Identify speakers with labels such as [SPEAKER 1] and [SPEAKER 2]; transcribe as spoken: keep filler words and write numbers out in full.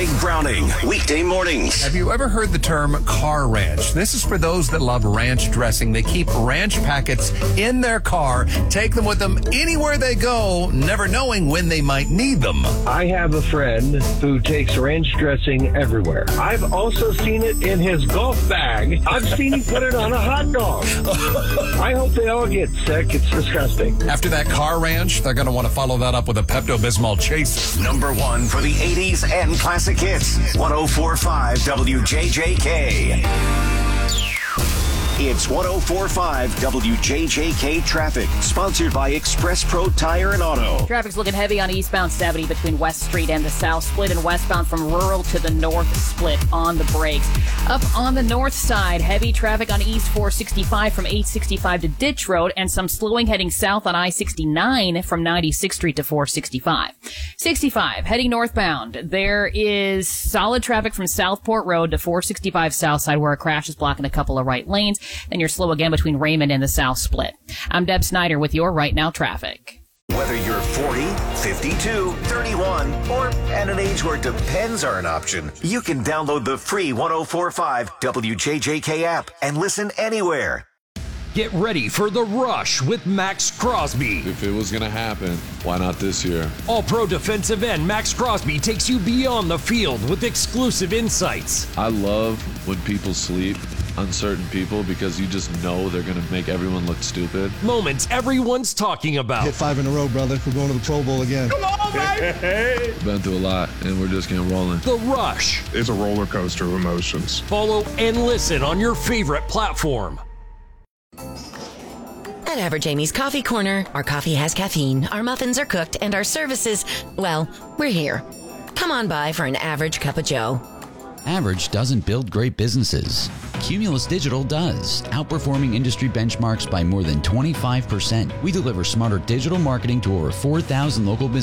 [SPEAKER 1] Greg Browning, weekday mornings.
[SPEAKER 2] Have you ever heard the term car ranch? This is for those that love ranch dressing. They keep ranch packets in their car, take them with them anywhere they go, never knowing when they might need them.
[SPEAKER 3] I have a friend who takes ranch dressing everywhere. I've also seen it in his golf bag. I've seen him put it on a hot dog. I hope they all get sick. It's disgusting.
[SPEAKER 2] After that car ranch, they're going to want to follow that up with a Pepto-Bismol chaser.
[SPEAKER 1] Number one for the eighties and classic hits. one oh four point five W J J K. It's one oh four point five W J J K Traffic, sponsored by Express Pro Tire and Auto.
[SPEAKER 4] Traffic's looking heavy on eastbound seventy between West Street and the South Split, and westbound from Rural to the North Split on the brakes. Up on the north side, heavy traffic on East four sixty-five from eight sixty-five to Ditch Road, and some slowing heading south on I sixty-nine from ninety-sixth Street to four sixty-five. sixty-five, heading northbound. There is solid traffic from Southport Road to four sixty-five South Side, where a crash is blocking a couple of right lanes. Then you're slow again between Raymond and the South Split. I'm Deb Snyder with your Right Now traffic.
[SPEAKER 1] Whether you're forty, fifty-two, thirty-one, or at an age where depends are an option, you can download the free one oh four point five W J J K app and listen anywhere.
[SPEAKER 5] Get ready for The Rush with Max Crosby.
[SPEAKER 6] If it was going to happen, why not this year?
[SPEAKER 5] All-pro defensive end Max Crosby takes you beyond the field with exclusive insights.
[SPEAKER 6] I love when people sleep on certain people because you just know they're going to make everyone look stupid.
[SPEAKER 5] Moments everyone's talking about.
[SPEAKER 7] Hit five in a row, brother. We're going to the Pro Bowl again.
[SPEAKER 5] Come on, baby!
[SPEAKER 6] Been through a lot, and we're just getting rolling.
[SPEAKER 5] The Rush.
[SPEAKER 8] It's a roller coaster of emotions.
[SPEAKER 5] Follow and listen on your favorite platform.
[SPEAKER 9] At Average Amy's Coffee Corner, our coffee has caffeine, our muffins are cooked, and our services, well, we're here. Come on by for an average cup of joe.
[SPEAKER 10] Average doesn't build great businesses. Cumulus Digital does, outperforming industry benchmarks by more than twenty-five percent. We deliver smarter digital marketing to over four thousand local businesses.